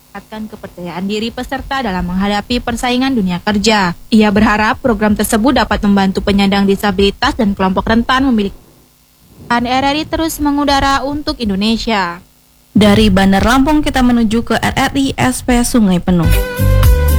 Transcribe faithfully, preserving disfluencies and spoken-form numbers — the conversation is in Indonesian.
meningkatkan kepercayaan diri peserta dalam menghadapi persaingan dunia kerja. Ia berharap program tersebut dapat membantu penyandang disabilitas dan kelompok rentan memiliki R R I terus mengudara untuk Indonesia. Dari Bandar Lampung kita menuju ke R R I S P Sungai Penuh.